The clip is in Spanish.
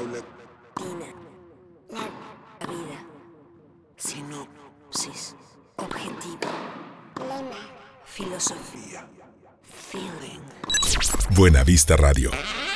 Paulatina. La vida. Sinopsis. Objetivo. Lema. Filosofía. Feeling. Buena Vista Radio.